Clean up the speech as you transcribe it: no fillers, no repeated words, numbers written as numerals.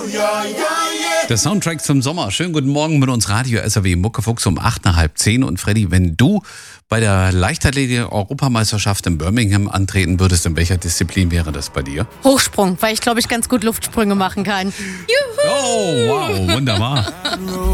Der Soundtrack zum Sommer. Schönen guten Morgen mit uns Radio SAW Muckefuchs um 8 nach halb 10. Und Freddy, wenn du bei der Leichtathletik-Europameisterschaft in Birmingham antreten würdest, in welcher Disziplin wäre das bei dir? Hochsprung, weil ich glaube, ich ganz gut Luftsprünge machen kann. Juhu! Oh, wow, wunderbar.